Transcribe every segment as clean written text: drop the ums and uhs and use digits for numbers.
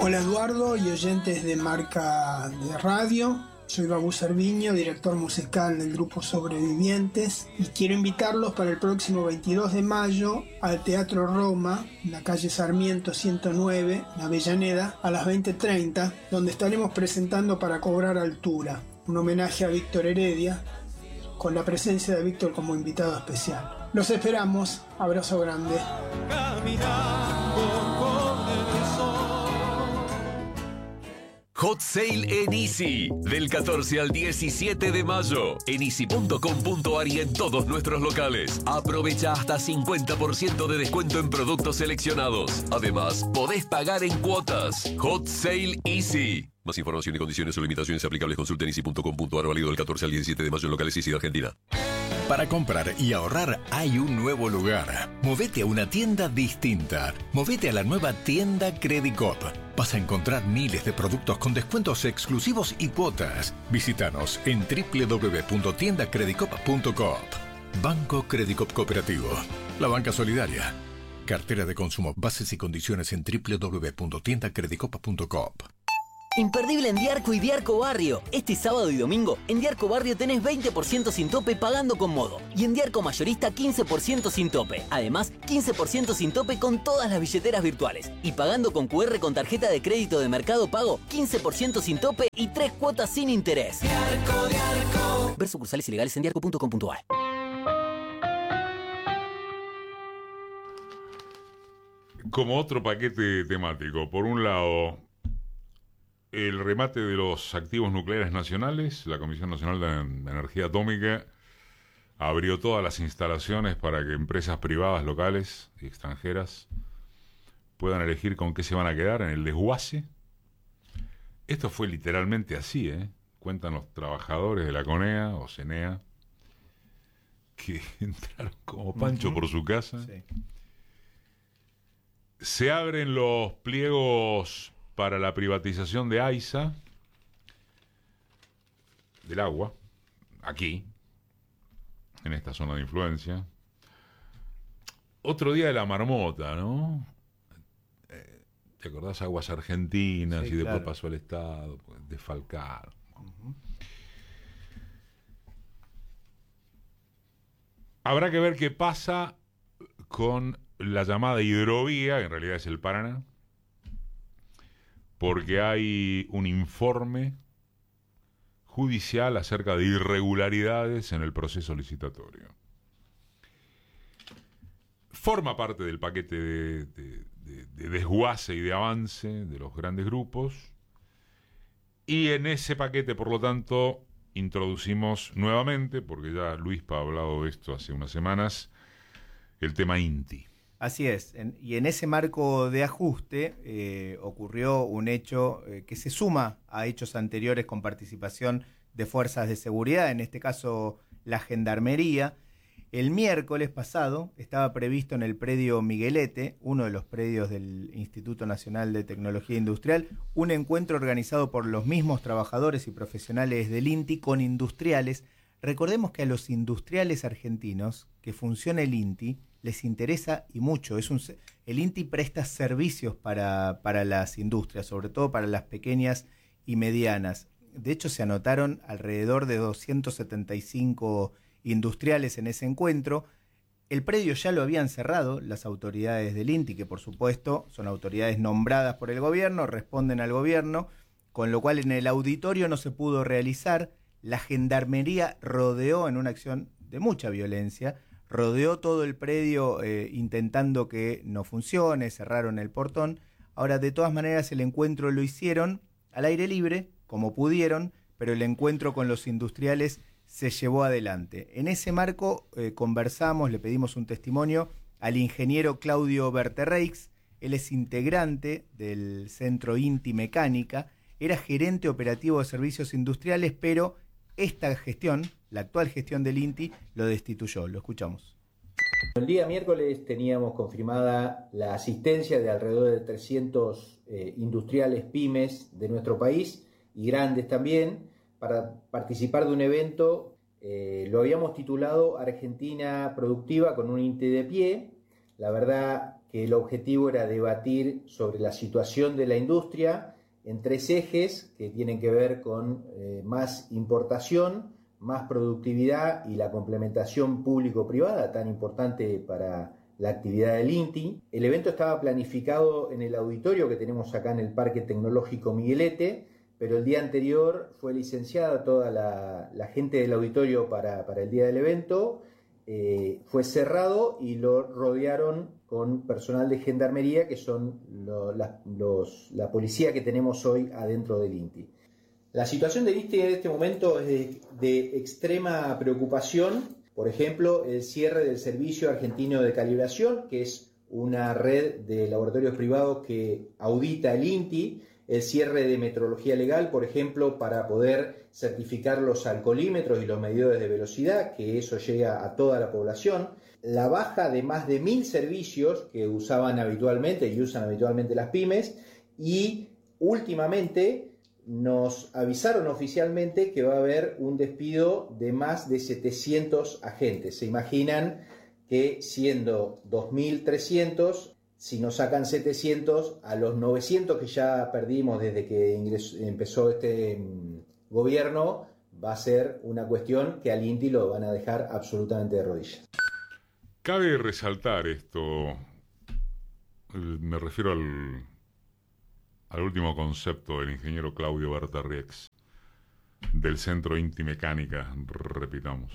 Hola Eduardo y oyentes de Marca de Radio. Soy Babu Cerviño, director musical del grupo Sobrevivientes, y quiero invitarlos para el próximo 22 de mayo al Teatro Roma, en la calle Sarmiento 109, en Avellaneda, a las 20:30, donde estaremos presentando Para Cobrar Altura, un homenaje a Víctor Heredia, con la presencia de Víctor como invitado especial. Los esperamos, abrazo grande. Hot Sale en Easy, del 14 al 17 de mayo, en easy.com.ar y en todos nuestros locales. Aprovecha hasta 50% de descuento en productos seleccionados. Además, podés pagar en cuotas. Hot Sale Easy. Más información y condiciones o limitaciones aplicables consulta en easy.com.ar, válido del 14 al 17 de mayo en locales Easy de Argentina. Para comprar y ahorrar hay un nuevo lugar. Movete a una tienda distinta. Movete a la nueva tienda Credicop. Vas a encontrar miles de productos con descuentos exclusivos y cuotas. Visítanos en www.tiendacredicop.coop. Banco Credicop Cooperativo. La banca solidaria. Cartera de consumo. Bases y condiciones en www.tiendacredicop.coop. Imperdible en Diarco y Diarco Barrio. Este sábado y domingo, en Diarco Barrio tenés 20% sin tope pagando con Modo. Y en Diarco Mayorista 15% sin tope. Además, 15% sin tope con todas las billeteras virtuales. Y pagando con QR con tarjeta de crédito de Mercado Pago, 15% sin tope y 3 cuotas sin interés. Diarco, Diarco. Ver sucursales ilegales en diarco.com.ar. Como otro paquete temático, por un lado, el remate de los activos nucleares nacionales. La Comisión Nacional de Energía Atómica abrió todas las instalaciones para que empresas privadas, locales y extranjeras puedan elegir con qué se van a quedar en el desguace. Esto fue literalmente así, cuentan los trabajadores de la CONEA o CENEA, que entraron como Pancho por su casa. Sí. Se abren los pliegos para la privatización de AISA, del agua, aquí, en esta zona de influencia. Otro día de la marmota, ¿no? ¿Te acordás? Aguas Argentinas, sí, y después claro, pasó al Estado, desfalcaron. Habrá que ver qué pasa con la llamada hidrovía, que en realidad es el Paraná, porque hay un informe judicial acerca de irregularidades en el proceso licitatorio. Forma parte del paquete de desguace y de avance de los grandes grupos, y en ese paquete, por lo tanto, introducimos nuevamente, porque ya Luispa ha hablado de esto hace unas semanas, el tema INTI. Así es, y en ese marco de ajuste ocurrió un hecho que se suma a hechos anteriores con participación de fuerzas de seguridad, en este caso la Gendarmería. El miércoles pasado estaba previsto en el predio Miguelete, uno de los predios del Instituto Nacional de Tecnología Industrial, un encuentro organizado por los mismos trabajadores y profesionales del INTI con industriales. Recordemos que a los industriales argentinos que funciona el INTI les interesa y mucho. El INTI presta servicios para las industrias, sobre todo para las pequeñas y medianas. De hecho, se anotaron alrededor de 275 industriales en ese encuentro. El predio ya lo habían cerrado las autoridades del INTI, que por supuesto son autoridades nombradas por el gobierno, responden al gobierno, con lo cual en el auditorio no se pudo realizar. La Gendarmería rodeó, en una acción de mucha violencia, rodeó todo el predio intentando que no funcione, cerraron el portón. Ahora, de todas maneras, el encuentro lo hicieron al aire libre, como pudieron, pero el encuentro con los industriales se llevó adelante. En ese marco conversamos, le pedimos un testimonio al ingeniero Claudio Berterreix. Él es integrante del Centro INTI Mecánica, era gerente operativo de servicios industriales, pero esta gestión, la actual gestión del INTI, lo destituyó. Lo escuchamos. El día miércoles teníamos confirmada la asistencia de alrededor de 300 industriales pymes de nuestro país y grandes también para participar de un evento. Lo habíamos titulado Argentina Productiva con un INTI de pie. La verdad que el objetivo era debatir sobre la situación de la industria en 3 ejes que tienen que ver con más importación, más productividad y la complementación público-privada, tan importante para la actividad del INTI. El evento estaba planificado en el auditorio que tenemos acá en el Parque Tecnológico Miguelete, pero el día anterior fue licenciada toda la gente del auditorio para el día del evento. Fue cerrado y lo rodearon con personal de gendarmería, que son la policía que tenemos hoy adentro del INTI. La situación del INTI en este momento es de extrema preocupación. Por ejemplo, el cierre del Servicio Argentino de Calibración, que es una red de laboratorios privados que audita el INTI, el cierre de metrología legal, por ejemplo, para poder certificar los alcoholímetros y los medidores de velocidad, que eso llega a toda la población, la baja de más de 1000 servicios que usaban habitualmente y usan habitualmente las pymes, y últimamente nos avisaron oficialmente que va a haber un despido de más de 700 agentes. Se imaginan que siendo 2.300, si nos sacan 700, a los 900 que ya perdimos desde que empezó este gobierno, va a ser una cuestión que al INTI lo van a dejar absolutamente de rodillas. Cabe resaltar esto, me refiero al último concepto del ingeniero Claudio Bertarriex, del Centro INTI Mecánica, repitamos.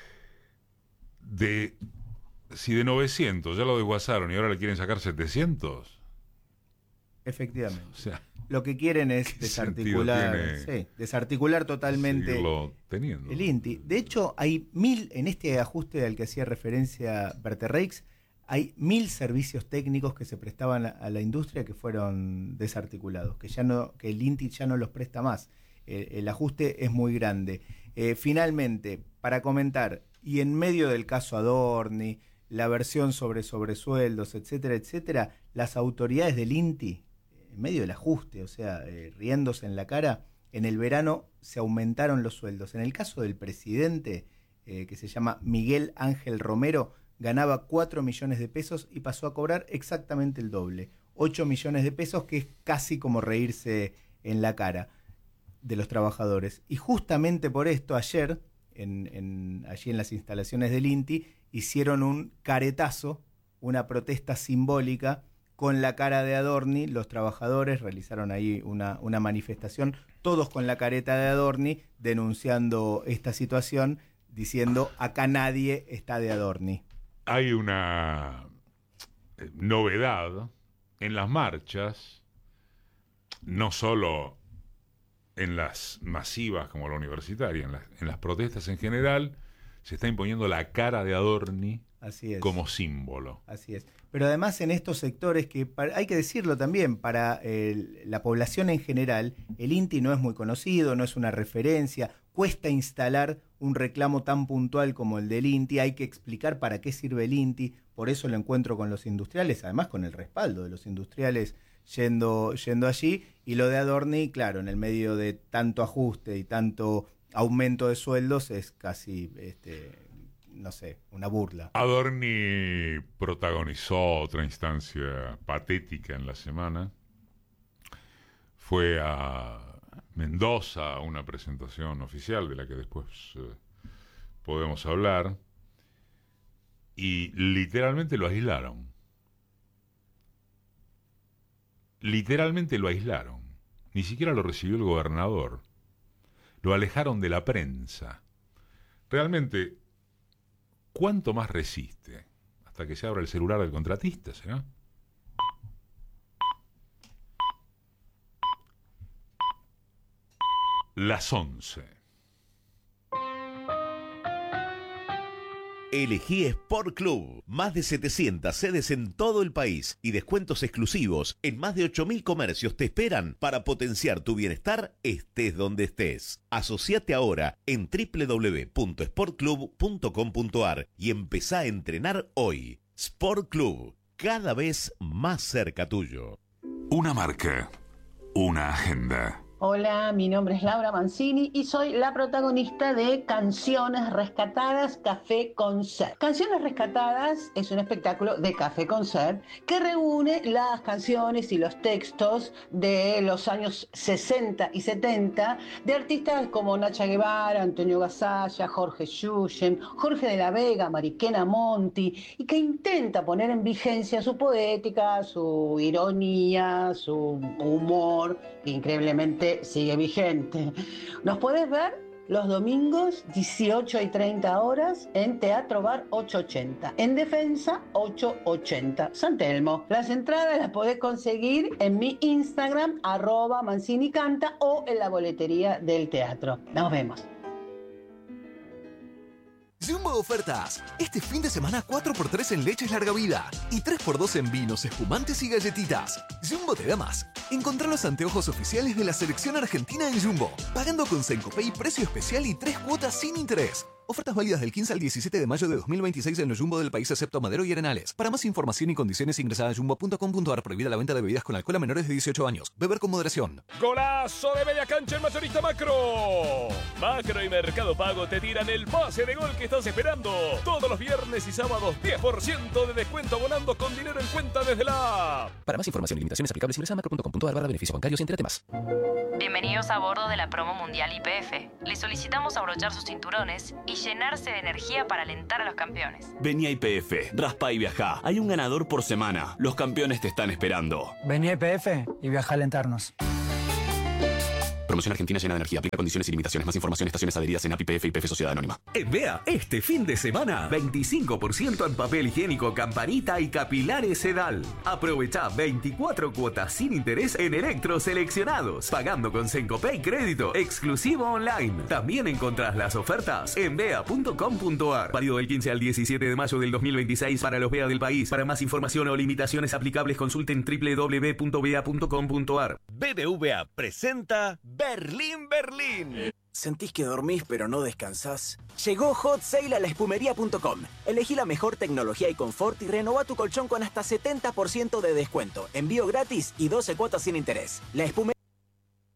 Si de 900 ya lo desguazaron y ahora le quieren sacar 700. Efectivamente. O sea, lo que quieren es desarticular totalmente el INTI. De hecho, hay 1000, en este ajuste al que hacía referencia Bertarriex, hay 1000 servicios técnicos que se prestaban a la industria que fueron desarticulados, que el INTI ya no los presta más. El ajuste es muy grande. Finalmente, para comentar, y en medio del caso Adorni, la versión sobre sobresueldos, etcétera, etcétera, las autoridades del INTI, en medio del ajuste, o sea, riéndose en la cara, en el verano se aumentaron los sueldos. En el caso del presidente, que se llama Miguel Ángel Romero, ganaba 4 millones de pesos y pasó a cobrar exactamente el doble, 8 millones de pesos, que es casi como reírse en la cara de los trabajadores. Y justamente por esto ayer, allí en las instalaciones del INTI, hicieron un caretazo, una protesta simbólica con la cara de Adorni. Los trabajadores realizaron ahí una manifestación, todos con la careta de Adorni, denunciando esta situación, diciendo: acá nadie está de Adorni. Hay una novedad en las marchas, no solo en las masivas como la universitaria, en las protestas en general, se está imponiendo la cara de Adorni como símbolo. Así es. Pero además en estos sectores que, hay que decirlo también, para la población en general, el INTI no es muy conocido, no es una referencia, cuesta instalar un reclamo tan puntual como el del INTI, hay que explicar para qué sirve el INTI, por eso lo encuentro con los industriales, además con el respaldo de los industriales yendo allí, y lo de Adorni, claro, en el medio de tanto ajuste y tanto aumento de sueldos es casi, no sé, una burla. Adorni protagonizó otra instancia patética en la semana. Fue a Mendoza a una presentación oficial de la que después podemos hablar, y literalmente lo aislaron. Literalmente lo aislaron. Ni siquiera lo recibió el gobernador. Lo alejaron de la prensa. Realmente, ¿cuánto más resiste? Hasta que se abra el celular del contratista, ¿será? Las 11. Elegí Sport Club. Más de 700 sedes en todo el país y descuentos exclusivos en más de 8.000 comercios te esperan para potenciar tu bienestar estés donde estés. Asociate ahora en www.sportclub.com.ar y empezá a entrenar hoy. Sport Club, cada vez más cerca tuyo. Una marca, una agenda, Hola, mi nombre es Laura Mancini y soy la protagonista de Canciones Rescatadas Café Concert. Canciones Rescatadas es un espectáculo de Café Concert que reúne las canciones y los textos de los años 60 y 70 de artistas como Nacha Guevara, Antonio Gasalla, Jorge Yuyen, Jorge de la Vega, Mariquena Monti, y que intenta poner en vigencia su poética, su ironía, su humor, que increíblemente sigue vigente. Nos podés ver los domingos 18:30 horas en Teatro Bar 880, en Defensa 880, San Telmo. Las entradas las podés conseguir en mi Instagram @ManciniCanta o en la boletería del teatro. Nos vemos. Jumbo ofertas. Este fin de semana 4x3 en leches larga vida y 3x2 en vinos, espumantes y galletitas. Jumbo te da más. Encontrá los anteojos oficiales de la selección argentina en Jumbo, pagando con Sencopay precio especial y 3 cuotas sin interés. Ofertas válidas del 15 al 17 de mayo de 2026 en los Jumbo del país excepto Madero y Arenales. Para más información y condiciones ingresa a jumbo.com.ar. Prohibida la venta de bebidas con alcohol a menores de 18 años. Beber con moderación. ¡Golazo de media cancha en Mayorista Macro! Macro y Mercado Pago te tiran el pase de gol que estás esperando. Todos los viernes y sábados 10% de descuento abonando con dinero en cuenta desde la app. Para más información y limitaciones aplicables ingresa a macro.com.ar/beneficios bancarios y entérate más. Bienvenidos a bordo de la promo mundial YPF. Les solicitamos abrochar sus cinturones y llenarse de energía para alentar a los campeones. Vení a YPF, raspa y viajá. Hay un ganador por semana. Los campeones te están esperando. Vení a YPF y viaja a alentarnos. Promoción argentina llena de energía. Aplica condiciones y limitaciones. Más información, estaciones adheridas en API, YPF y YPF Sociedad Anónima. En Bea, este fin de semana, 25% en papel higiénico Campanita y capilares Sedal. Aprovecha 24 cuotas sin interés en electros seleccionados, pagando con Sencopay Crédito, exclusivo online. También encontrás las ofertas en bea.com.ar. Válido del 15 al 17 de mayo del 2026 para los Bea del país. Para más información o limitaciones aplicables, consulten www.bea.com.ar. BBVA presenta Berlín, Berlín. ¿Sentís que dormís pero no descansás? Llegó Hot Sale a laespumería.com. Elegí la mejor tecnología y confort y renová tu colchón con hasta 70% de descuento, envío gratis y 12 cuotas sin interés. La Espumería